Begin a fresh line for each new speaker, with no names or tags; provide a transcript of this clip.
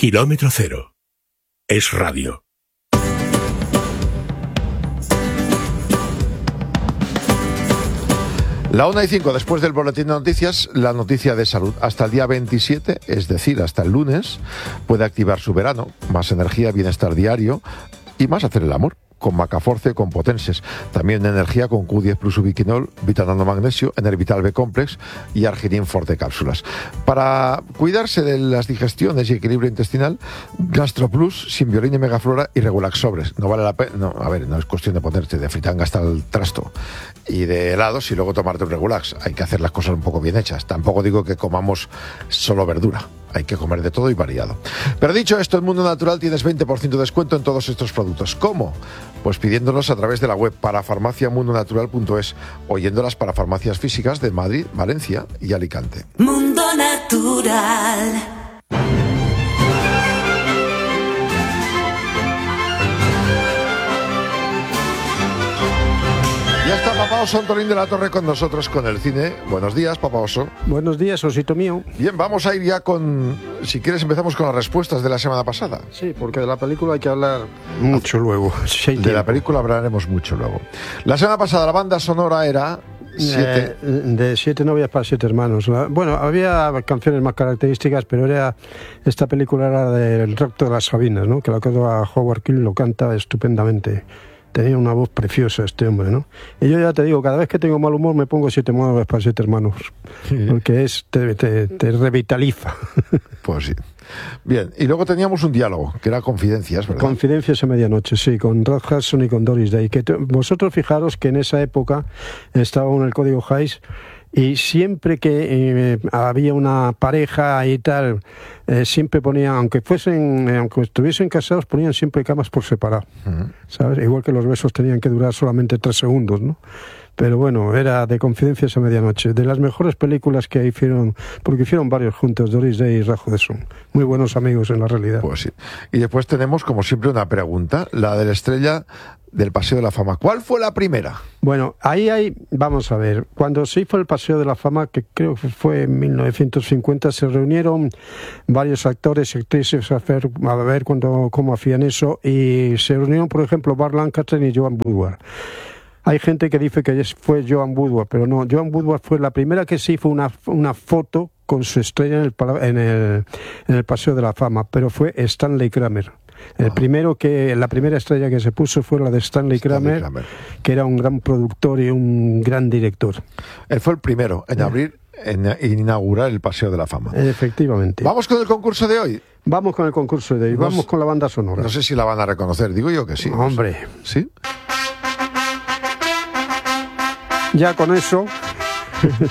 Kilómetro Cero. Es radio.
La 1:05, después del boletín de noticias, la noticia de salud. Hasta el día 27, es decir, hasta el lunes, puede activar su verano. Más energía, bienestar diario y más hacer el amor. Con Macaforce, con Potenses. También energía con Q10 Plus Ubiquinol, Vitanano Magnesio, Enervital B Complex y Arginín Forte Cápsulas. Para cuidarse de las digestiones y equilibrio intestinal, GastroPlus, Simbiolina y Megaflora y Regulax Sobres. No vale la pena, no es cuestión de ponerte de fritanga hasta el trasto y de helados y luego tomarte un Regulax. Hay que hacer las cosas un poco bien hechas. Tampoco digo que comamos solo verdura. Hay que comer de todo y variado. Pero dicho esto, en Mundo Natural tienes 20% de descuento en todos estos productos. ¿Cómo? Pues pidiéndolos a través de la web parafarmaciamundonatural.es o yéndolas para farmacias físicas de Madrid, Valencia y Alicante.
Mundo Natural.
Ya está Papá Oso Antolín de la Torre con nosotros con el cine. Buenos días, Papá Oso.
Buenos días, osito mío.
Bien, vamos a ir ya con... Si quieres empezamos con las respuestas de la semana pasada.
Sí, porque de la película hay que hablar mucho luego.
De la película hablaremos mucho luego. La semana pasada la banda sonora era...
de 7 novias para 7 hermanos. Bueno, había canciones más características, pero esta película era del Rapto de las Sabinas, ¿no? Que la cosa Howard Keel lo canta estupendamente. Tenía una voz preciosa este hombre, ¿no? Y yo ya te digo, cada vez que tengo mal humor me pongo 7 novias para 7 hermanos, porque te revitaliza.
Pues sí. Bien, y luego teníamos un diálogo, que era Confidencias, ¿verdad?
Confidencias a medianoche, sí, con Rod Hudson y con Doris Day. Que vosotros fijaros que en esa época estaba en el código Hays y siempre que había una pareja y tal, siempre ponían, aunque estuviesen casados, ponían siempre camas por separado, ¿sabes? Igual que los besos tenían que durar solamente 3 segundos, ¿no? Pero bueno, era de Confidencias a medianoche, de las mejores películas que hicieron, porque hicieron varios juntos, Doris Day y Rod Hudson, muy buenos amigos en la realidad.
Pues sí. Y después tenemos, como siempre, una pregunta, la de la estrella del Paseo de la Fama. ¿Cuál fue la primera?
Bueno, vamos a ver, cuando se hizo el Paseo de la Fama, que creo que fue en 1950, se reunieron varios actores y actrices a ver cómo hacían eso, y se reunieron, por ejemplo, Burt Lancaster y Joan Woodward. Hay gente que dice que fue Joan Woodward, pero no, Joan Woodward fue la primera que se hizo una foto con su estrella en el Paseo de la Fama, pero fue Stanley Kramer. La primera estrella que se puso fue la de Stanley Kramer, que era un gran productor y un gran director.
Él fue el primero en inaugurar el Paseo de la Fama.
Efectivamente.
¿Vamos con el concurso de hoy?
Vamos con el concurso de hoy, vamos con la banda sonora.
No sé si la van a reconocer, digo yo que sí.
Hombre.
¿Sí?
Ya con eso